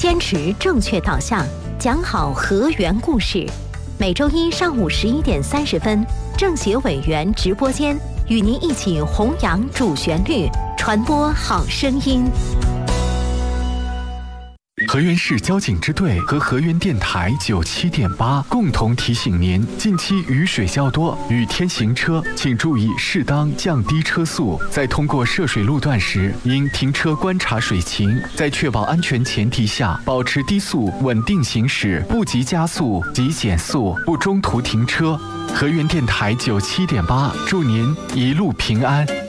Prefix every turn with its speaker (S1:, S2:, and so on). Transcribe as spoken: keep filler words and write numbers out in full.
S1: 坚持正确导向，讲好河源故事。每周一上午十一点三十分，政协委员直播间与您一起弘扬主旋律，传播好声音。
S2: 河源市交警支队和河源电台九七点八共同提醒您：近期雨水较多，雨天行车请注意适当降低车速，在通过涉水路段时，应停车观察水情，在确保安全前提下，保持低速稳定行驶，不急加速，急减速，不中途停车。河源电台九七点八，祝您一路平安。